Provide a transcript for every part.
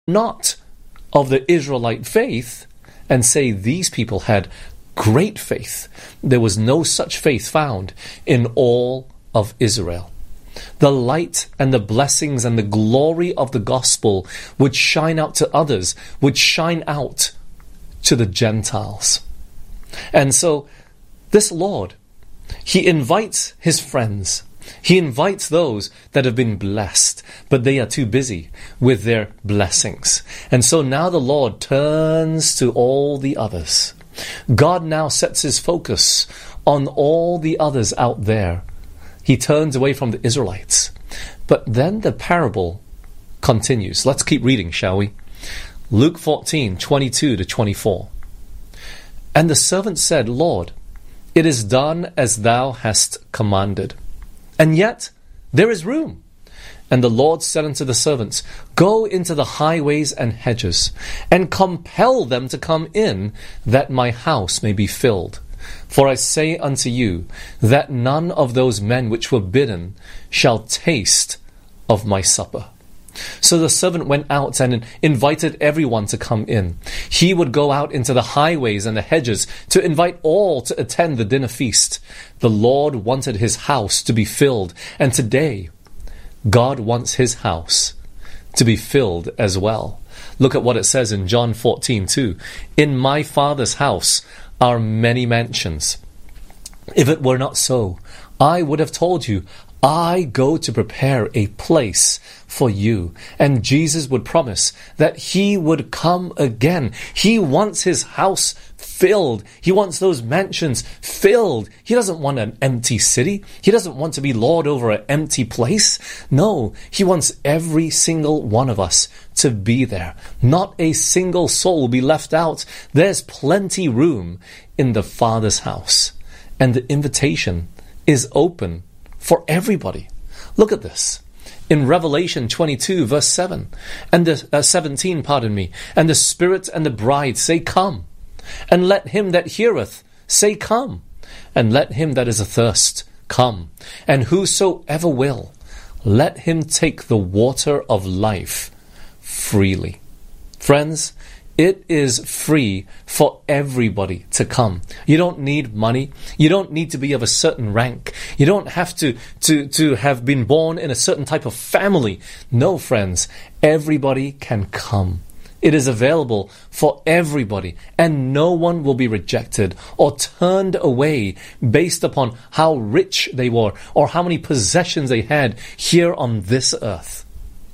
not of the Israelite faith and say these people had great faith. There was no such faith found in all of Israel. The light and the blessings and the glory of the gospel would shine out to others, would shine out to the Gentiles. And so this Lord, he invites his friends. He invites those that have been blessed, but they are too busy with their blessings. And so now the Lord turns to all the others. God now sets his focus on all the others out there. He turns away from the Israelites. But then the parable continues. Let's keep reading, shall we? Luke 14:22-24. And the servant said, Lord, it is done as thou hast commanded, and yet there is room. And the Lord said unto the servants, Go into the highways and hedges, and compel them to come in, that my house may be filled. For I say unto you, that none of those men which were bidden shall taste of my supper. So the servant went out and invited everyone to come in. He would go out into the highways and the hedges to invite all to attend the dinner feast. The Lord wanted his house to be filled, and today God wants his house to be filled as well. Look at what it says in John 14:2. In my Father's house are many mansions. If it were not so, I would have told you, I go to prepare a place for you. And Jesus would promise that he would come again. He wants his house filled. He wants those mansions filled. He doesn't want an empty city. He doesn't want to be Lord over an empty place. No, he wants every single one of us to be there. Not a single soul will be left out. There's plenty room in the Father's house. And the invitation is open for everybody. Look at this. In Revelation 22 verse 7 and the 17, and the Spirit and the bride say, Come. And let him that heareth say, Come. And let him that is athirst come. And whosoever will, let him take the water of life freely. Friends, it is free for everybody to come. You don't need money. You don't need to be of a certain rank. You don't have to have been born in a certain type of family. No, friends, everybody can come. It is available for everybody, and no one will be rejected or turned away based upon how rich they were or how many possessions they had here on this earth.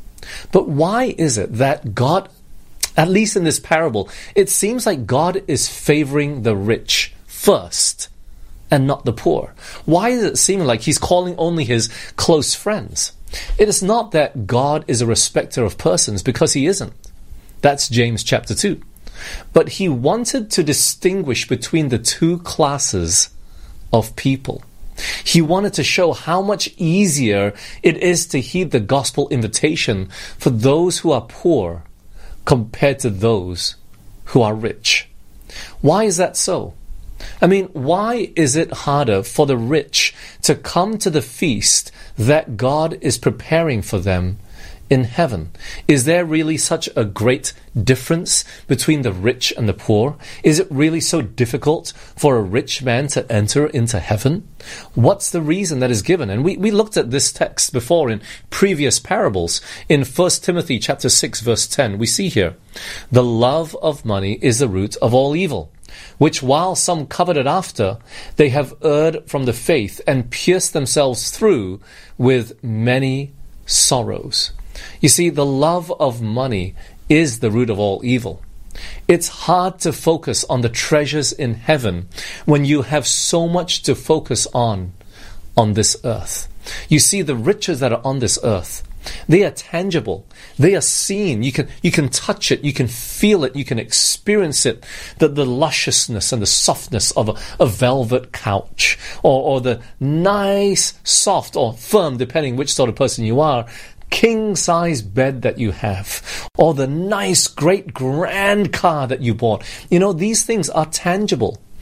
But why is it that God, at least in this parable, it seems like God is favoring the rich first and not the poor? Why does it seem like he's calling only his close friends? It is not that God is a respecter of persons, because he isn't. That's James chapter 2. But he wanted to distinguish between the two classes of people. He wanted to show how much easier it is to heed the gospel invitation for those who are poor compared to those who are rich. Why is that so? I mean, why is it harder for the rich to come to the feast that God is preparing for them in heaven? Is there really such a great difference between the rich and the poor? Is it really so difficult for a rich man to enter into heaven? What's the reason that is given? And we looked at this text before in previous parables. In 1 Timothy chapter 6 verse 10, we see here, the love of money is the root of all evil, which while some coveted after, they have erred from the faith and pierced themselves through with many sorrows. You see, the love of money is the root of all evil. It's hard to focus on the treasures in heaven when you have so much to focus on this earth. You see, the riches that are on this earth, they are tangible. They are seen. You can touch it. You can feel it. You can experience it. The lusciousness and the softness of a velvet couch, or the nice, soft or firm, depending which sort of person you are, king-size bed that you have, or the nice, great, grand car that you bought. You know, these things are tangible.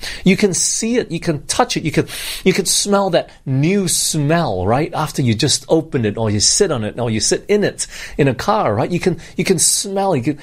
You can see it, you can touch it, you can smell that new smell, right? After you just open it, or you sit on it, or you sit in it in a car, right? You can smell,